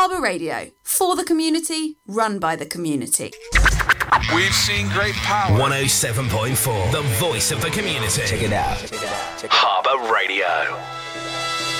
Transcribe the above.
Harbour Radio, for the community, run by the community. We've seen great power. 107.4, the voice of the community. Check it out. Harbour Radio.